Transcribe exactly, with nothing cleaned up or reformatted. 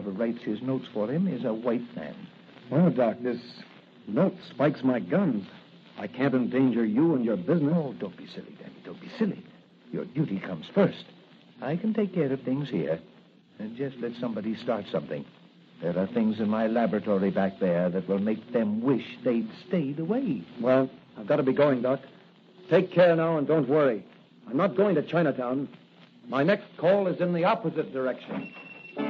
whoever writes his notes for him is a white man. Well, Doc, this note spikes my guns. I can't endanger you and your business. Oh, don't be silly, Danny. Don't be silly. Your duty comes first. I can take care of things here. And just let somebody start something. There are things in my laboratory back there that will make them wish they'd stayed away. Well, I've got to be going, Doc. Take care now and don't worry. I'm not going to Chinatown. My next call is in the opposite direction.